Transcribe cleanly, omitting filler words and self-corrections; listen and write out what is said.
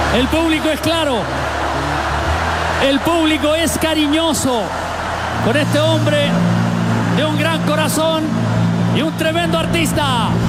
El público es claro. El público es cariñoso con este hombre de un gran corazón y un tremendo artista.